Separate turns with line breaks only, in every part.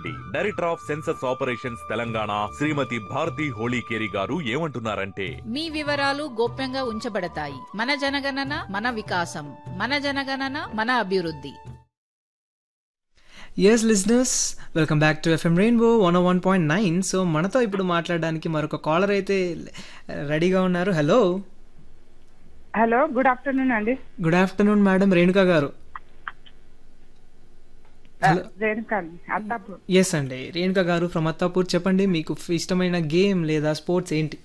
Reddy, director of census operations Telangana, శ్రీమతి భారతి హోళీకేరి గారు ఏమంటున్నారంటే,
మీ వివరాలు గోప్యంగా ఉంచబడతాయి. మన జనగణన మన వికాసం, మన జనగణన మన అభివృద్ధి.
Yes listeners, welcome back to FM rainbow 101.9. So మనతో ఇప్పుడు మాట్లాడడానికి మరొక కాలర్ అయితే రెడీగా ఉన్నారు. హలో
హలో, గుడ్ ఆఫ్టర్నూన్ అండి.
గుడ్ ఆఫ్టర్నూన్ మేడం, రేణుక గారు.
రేణుకా అండి, అత్తాపూర్.
ఎస్ అండి, రేణుక గారు ఫ్రమ్ అత్తాపూర్. చెప్పండి, మీకు ఇష్టమైన గేమ్ లేదా స్పోర్ట్స్ ఏంటి?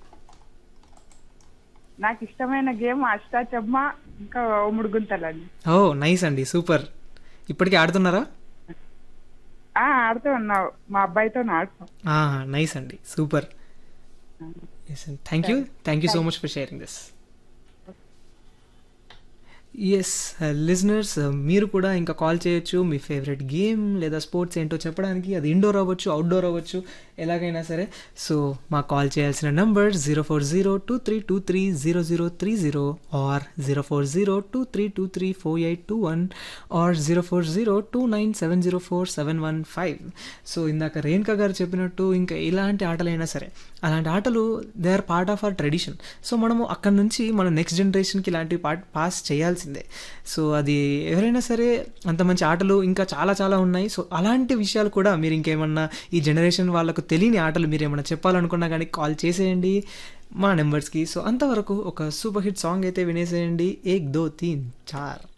నాకు ఇష్టమైన గేమ్ అష్టాచమ్మ, ఇంకా ఉమ్ముడు గుంతలండి.
ఓ నైస్ అండి, సూపర్. ఇప్పటికీ ఆడుతున్నారా?
ఆడుతూ ఉన్నావు, మా అబ్బాయితో ఆడుతాం.
నైస్ అండి, సూపర్. ఎస్ అండి, thank you so much for sharing this. Yes listeners, మీరు కూడా ఇంకా కాల్ చేయొచ్చు. మీ ఫేవరెట్ గేమ్ లేదా స్పోర్ట్స్ ఏంటో చెప్పడానికి. అది ఇండోర్ అవ్వచ్చు, అవుట్డోర్ అవ్వచ్చు, ఎలాగైనా సరే. సో మాకు కాల్ చేయాల్సిన నంబర్ 04023230030 ఆర్ 04023234821 ఆర్ 04029704715. సో ఇందాక రేణుక గారు చెప్పినట్టు ఇంకా ఇలాంటి ఆటలైనా సరే, అలాంటి ఆటలు they are part of our tradition. So మనము అక్కడ నుంచి మన నెక్స్ట్ జనరేషన్కి ఇలాంటి పాస్ చేయాల్సిందే. సో అది ఎవరైనా సరే, అంత మంచి ఆటలు ఇంకా చాలా చాలా ఉన్నాయి. సో అలాంటి విషయాలు కూడా మీరు ఇంకేమన్నా ఈ జనరేషన్ వాళ్ళకు తెలియని ఆటలు మీరు ఏమన్నా చెప్పాలనుకున్నా కానీ కాల్ చేసేయండి మా నెంబర్స్కి. సో అంతవరకు ఒక సూపర్ హిట్ సాంగ్ అయితే వినేసేయండి, 1 2 3 4.